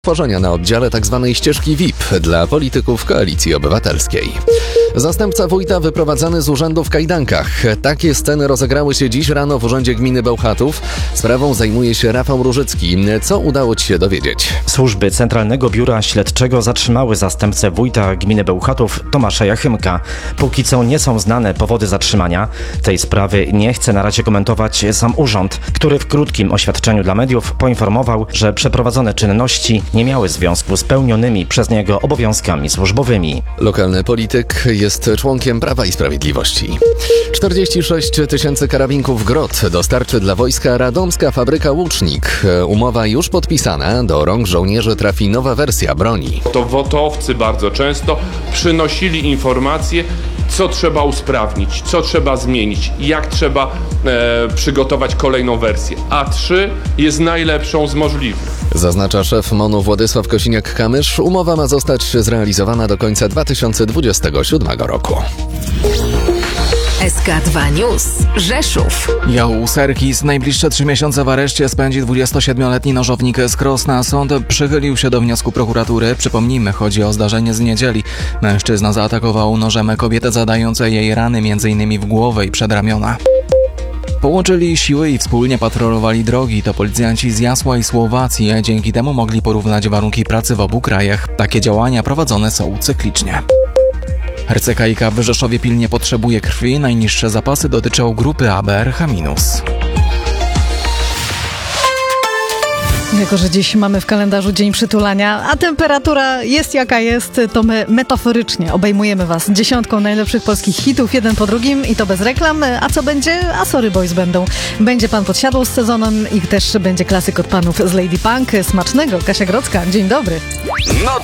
Tworzenia na oddziale tzw. ścieżki VIP dla polityków Koalicji Obywatelskiej. Zastępca wójta wyprowadzany z urzędu w kajdankach. Takie sceny rozegrały się dziś rano w Urzędzie Gminy Bełchatów. Sprawą zajmuje się Rafał Różycki. Co udało Ci się dowiedzieć? Służby Centralnego Biura Śledczego zatrzymały zastępcę wójta gminy Bełchatów Tomasza Jachymka. Póki co nie są znane powody zatrzymania. Tej sprawy nie chce na razie komentować sam urząd, który w krótkim oświadczeniu dla mediów poinformował, że przeprowadzone czynności nie miały związku z pełnionymi przez niego obowiązkami służbowymi. Lokalny polityk jest członkiem Prawa i Sprawiedliwości. 46 000 karabinków Grot dostarczy dla wojska radomska fabryka Łucznik. Umowa już podpisana, do rąk żołnierzy trafi nowa wersja broni. To wotowcy bardzo często przynosili informacje, co trzeba usprawnić, co trzeba zmienić, jak trzeba przygotować kolejną wersję. A3 jest najlepszą z możliwych. Zaznacza szef MON-u Władysław Kosiniak-Kamysz. Umowa ma zostać zrealizowana do końca 2027 roku. SK2 News. Rzeszów. Joł Serkis najbliższe 3 miesiące w areszcie spędzi 27-letni nożownik z Krosna. Sąd przychylił się do wniosku prokuratury. Przypomnijmy, chodzi o zdarzenie z niedzieli. Mężczyzna zaatakował nożem kobietę, zadając jej rany m.in. w głowę i przedramiona. Połączyli siły i wspólnie patrolowali drogi. To policjanci z Jasła i Słowacji. Dzięki temu mogli porównać warunki pracy w obu krajach. Takie działania prowadzone są cyklicznie. RCKiK w Rzeszowie pilnie potrzebuje krwi. Najniższe zapasy dotyczą grupy AB RH-. Jako że dziś mamy w kalendarzu Dzień Przytulania, a temperatura jest jaka jest, to my metaforycznie obejmujemy Was 10 najlepszych polskich hitów, jeden po drugim i to bez reklam. A co będzie? A Sorry Boys będą. Będzie Pan Podsiadło z sezonem i też będzie klasyk od panów z Lady Punk. Smacznego, Kasia Grodzka. Dzień dobry.